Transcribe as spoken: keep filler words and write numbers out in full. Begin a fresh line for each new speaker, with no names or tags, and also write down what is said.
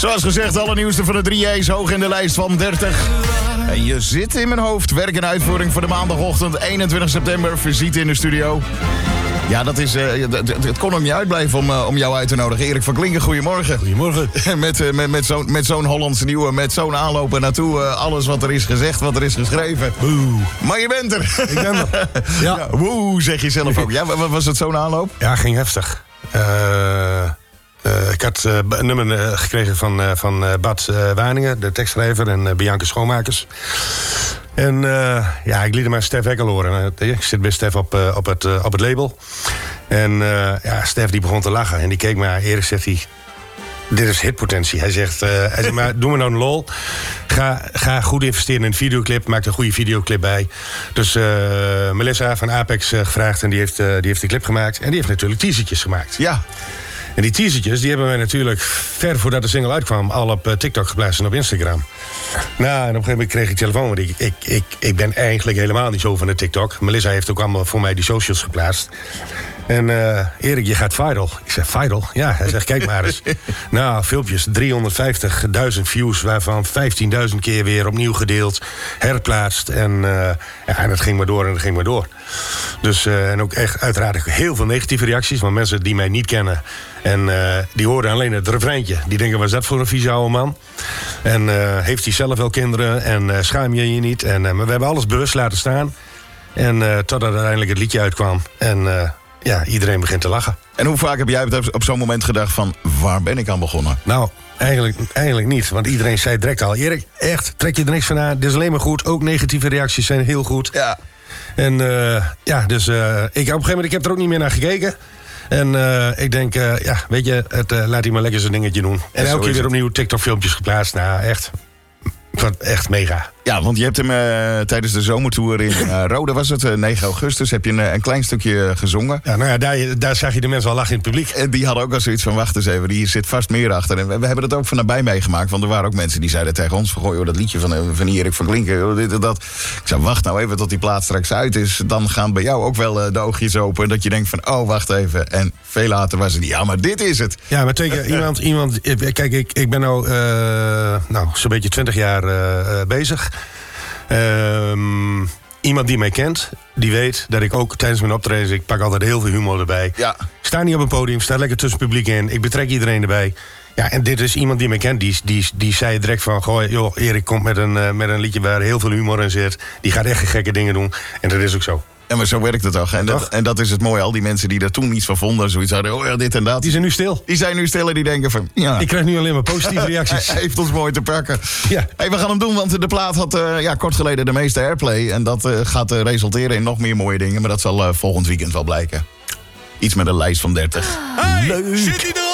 Zoals gezegd, alle nieuwste van de drie J's hoog in de lijst van dertig. En je zit in mijn hoofd. Werk en uitvoering voor de maandagochtend eenentwintig september. Visite in de studio. Ja, dat is, uh, het kon ook niet uitblijven om, uh, om jou uit te nodigen. Erik van Klinken, goedemorgen.
Goedemorgen.
met uh, met, met zo'n met zo'n Hollandse nieuwe, met zo'n aanloop naartoe. Uh, alles wat er is gezegd, wat er is geschreven.
Woe.
Maar je bent er.
Ik ben er. Ja.
Ja, woe, zeg je zelf ook. Ja, was het zo'n aanloop?
Ja, ging heftig. Uh, uh, ik had uh, een nummer uh, gekregen van, uh, van uh, Bart uh, Waningen, de tekstschrijver, en uh, Bianca Schoonmakers. En uh, ja, ik liet hem aan Stef Ekkel horen. Ik zit bij Stef op, uh, op, het, uh, op het label. En uh, ja, Stef die begon te lachen. En die keek me aan. Erik zegt hij, dit is hitpotentie. Hij zegt, uh, hij zegt maar doe me nou een lol. Ga, ga goed investeren in een videoclip. Maak er een goede videoclip bij. Dus uh, Melissa van Apex uh, gevraagd. En die heeft, uh, die heeft de clip gemaakt. En die heeft natuurlijk teasertjes gemaakt.
Ja.
En die teasertjes die hebben wij natuurlijk ver voordat de single uitkwam al op uh, TikTok geplaatst en op Instagram. Nou, en op een gegeven moment kreeg ik telefoon. Want ik, ik, ik, ik ben eigenlijk helemaal niet zo van de TikTok. Melissa heeft ook allemaal voor mij die socials geplaatst. En uh, Erik, je gaat viral. Ik zeg, viral? Ja, hij zegt, kijk maar eens. Nou, filmpjes, driehonderdvijftigduizend views, waarvan vijftienduizend keer weer opnieuw gedeeld, herplaatst. En, uh, ja, en dat ging maar door en dat ging maar door. Dus, uh, en ook echt uiteraard heel veel negatieve reacties van mensen die mij niet kennen. En uh, die horen alleen het refreintje. Die denken, wat is dat voor een vieze oude man? En uh, heeft hij zelf wel kinderen? En uh, schaam je je niet? En, uh, maar we hebben alles bewust laten staan. En uh, totdat uiteindelijk het liedje uitkwam. En uh, ja, iedereen begint te lachen.
En hoe vaak heb jij op zo'n moment gedacht van, waar ben ik aan begonnen?
Nou, eigenlijk, eigenlijk niet. Want iedereen zei direct al, Erik, echt, trek je er niks van aan. Dit is alleen maar goed. Ook negatieve reacties zijn heel goed.
Ja.
En uh, ja, dus uh, ik, op een gegeven moment, ik heb er ook niet meer naar gekeken. En uh, ik denk, uh, ja, weet je, het, uh, laat hij maar lekker zijn dingetje doen. En elke keer weer opnieuw TikTok-filmpjes geplaatst. Nou, echt, echt mega.
Ja, want je hebt hem uh, tijdens de zomertour in uh, Rode, was het, uh, negen augustus, heb je een, een klein stukje gezongen.
Ja, nou ja, daar, daar zag je de mensen al lachen in het publiek.
En die hadden ook al zoiets van, wacht eens even, hier zit vast meer achter. En we, we hebben dat ook van nabij meegemaakt, want er waren ook mensen die zeiden tegen ons van, goh, joh, dat liedje van, van Erik van Klinken, joh, dit en dat. Ik zei, wacht nou even tot die plaat straks uit is. Dan gaan bij jou ook wel uh, de oogjes open. Dat je denkt van, oh, wacht even. En veel later was het, ja, maar dit is het.
Ja, maar tegen iemand, iemand, kijk, ik, ik ben nou, uh, nou zo'n beetje twintig jaar uh, uh, bezig. Um, iemand die mij kent, die weet dat ik ook tijdens mijn optredens, ik pak altijd heel veel humor erbij.
Ja.
Ik sta niet op een podium, sta lekker tussen het publiek in. Ik betrek iedereen erbij. Ja, en dit is iemand die mij kent, die, die, die zei direct van, goh, joh, Erik komt met een, uh, met een liedje waar heel veel humor in zit. Die gaat echt gekke dingen doen. En dat is ook zo.
Ja, maar zo werkt het toch. En dat, en dat is het mooie. Al die mensen die daar toen iets van vonden, zoiets hadden, oh ja, dit en dat.
Die zijn nu stil.
Die zijn nu stil en die denken van, ja.
Ik krijg nu alleen maar positieve reacties.
Hij heeft ons mooi te pakken.
Ja.
Hey, we gaan hem doen, want de plaat had uh, ja, kort geleden de meeste airplay. En dat uh, gaat uh, resulteren in nog meer mooie dingen. Maar dat zal uh, volgend weekend wel blijken. Iets met een lijst van dertig.
Hey, zit hij er